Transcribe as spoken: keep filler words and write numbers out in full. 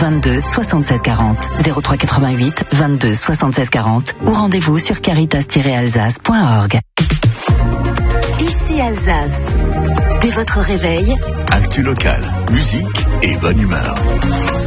vingt-deux soixante-seize quarante. zéro trois quatre-vingt-huit vingt-deux soixante-seize quarante ou rendez-vous sur caritas tiret alsace point org. Ici Alsace. Dès votre réveil, actu local, musique et bonne humeur.